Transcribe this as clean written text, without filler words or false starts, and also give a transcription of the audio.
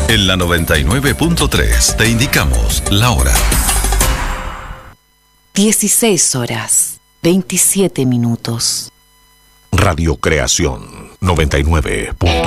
En la 99.3 te indicamos la hora. 16 horas, 27 minutos. Radio Creación 99.3.